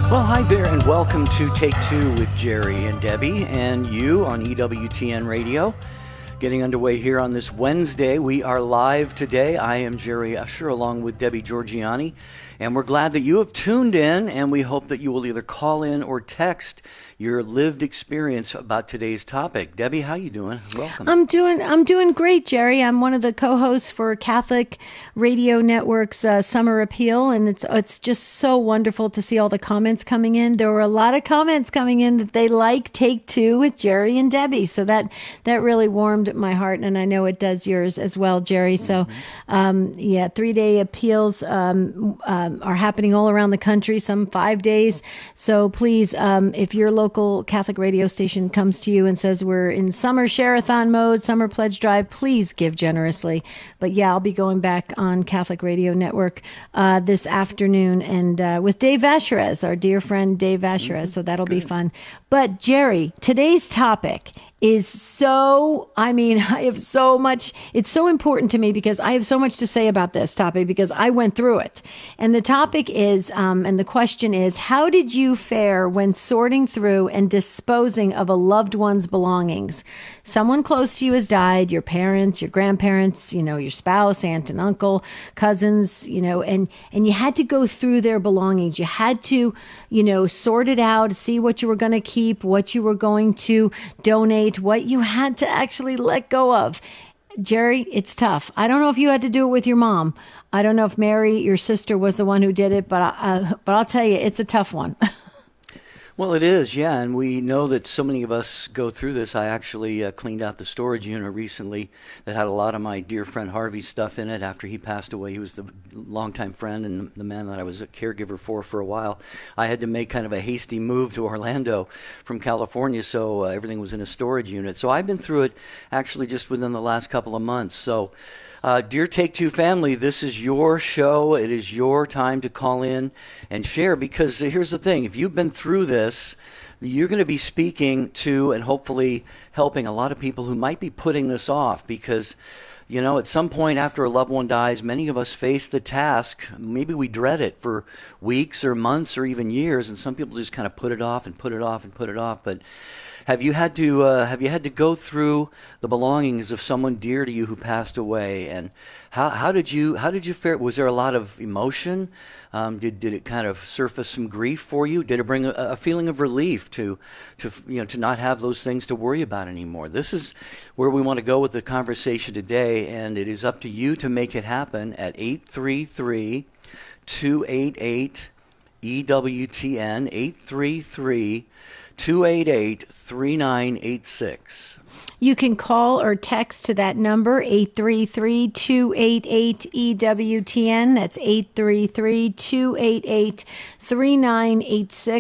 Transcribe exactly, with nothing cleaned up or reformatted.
Well, hi there, and welcome to Take Two with Jerry and Debbie and you on E W T N Radio. Getting underway here on this Wednesday. We are live today. I am Jerry Usher along with Debbie Georgiani, and we're glad that you have tuned in, and we hope that you will either call in or text your lived experience about today's topic. Debbie, how you doing? Welcome. I'm doing I'm doing great, Jerry. I'm one of the co-hosts for Catholic Radio Network's uh, Summer Appeal, and it's it's just so wonderful to see all the comments coming in. There were a lot of comments coming in that they like Take Two with Jerry and Debbie, so that that really warmed my heart, and I know it does yours as well, Jerry. So, um, yeah, three-day appeals um, um, are happening all around the country, some five days. So please, um, if your local Catholic radio station comes to you and says we're in summer share-a-thon mode, summer pledge drive, please give generously. But yeah, I'll be going back on Catholic Radio Network uh, this afternoon, and uh, with Dave Vacherez, our dear friend Dave Vacherez. Mm-hmm. So that'll Good. be fun. But Jerry, today's topic is so, I mean, I have so much, it's so important to me because I have so much to say about this topic because I went through it. And the topic is, um, and the question is, how did you fare when sorting through and disposing of a loved one's belongings? Someone close to you has died, your parents, your grandparents, you know, your spouse, aunt and uncle, cousins, you know, and, and you had to go through their belongings. You had to, you know, sort it out, see what you were going to keep, what you were going to donate, what you had to actually let go of. Jerry, it's tough. I don't know if you had to do it with your mom. I don't know if Mary, your sister, was the one who did it, but I, uh, but I'll tell you, it's a tough one. Well, it is, yeah, and we know that so many of us go through this. I actually uh, cleaned out the storage unit recently that had a lot of my dear friend Harvey's stuff in it after he passed away. He was the longtime friend and the man that I was a caregiver for for a while. I had to make kind of a hasty move to Orlando from California, so uh, everything was in a storage unit. So I've been through it actually just within the last couple of months. So Uh, dear Take Two family, this is your show. It is your time to call in and share, because here's the thing. If you've been through this, you're going to be speaking to and hopefully helping a lot of people who might be putting this off because, you know, at some point after a loved one dies, many of us face the task. Maybe we dread it for weeks or months or even years, and some people just kind of put it off and put it off and put it off. But Have you had to uh, have you had to go through the belongings of someone dear to you who passed away, and how how did you how did you fare? Was there a lot of emotion? Um, did did it kind of surface some grief for you? Did it bring a, a feeling of relief to to you know to not have those things to worry about anymore? This is where we want to go with the conversation today, and it is up to you to make it happen at eight three three, two eight eight, E W T N, eight three three, two eight eight, three nine eight six. You can call or text to that number, eight three three, two eight eight, E W T N. That's eight three three, two eight eight, three nine eight six.